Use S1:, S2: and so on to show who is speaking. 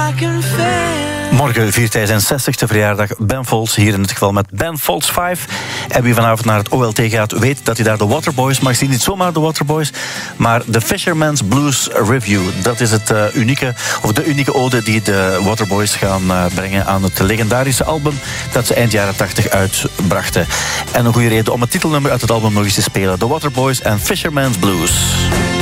S1: Morgen viert hij zijn 60e verjaardag. Ben Folds, hier in het geval met Ben Folds 5. En wie vanavond naar het OLT gaat, weet dat hij daar de Waterboys mag zien. Niet zomaar de Waterboys, maar de Fisherman's Blues Review. Dat is het de unieke ode die de Waterboys gaan brengen aan het legendarische album dat ze eind jaren 80 uitbrachten. En een goede reden om het titelnummer uit het album nog eens te spelen. The Waterboys en Fisherman's Blues.